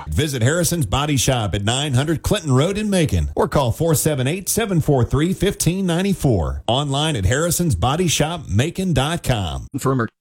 Visit Harrison's Body Shop at 900 Clinton Road in Macon or call 478-743-1594. Online at harrisonsbodyshopmacon.com. Firmer.